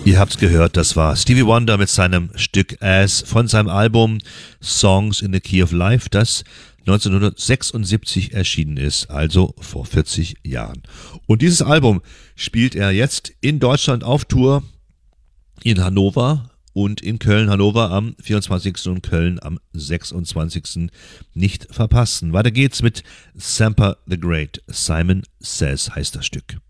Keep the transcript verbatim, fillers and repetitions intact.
Ihr habt's gehört, das war Stevie Wonder mit seinem Stück As von seinem Album Songs in the Key of Life, das neunzehnhundertsechsundsiebzig erschienen ist, also vor vierzig Jahren. Und dieses Album spielt er jetzt in Deutschland auf Tour, in Hannover und in Köln. Hannover am vierundzwanzigsten und Köln am sechsundzwanzigsten Nicht verpassen. Weiter geht's mit Sampa the Great. Simon Says heißt das Stück.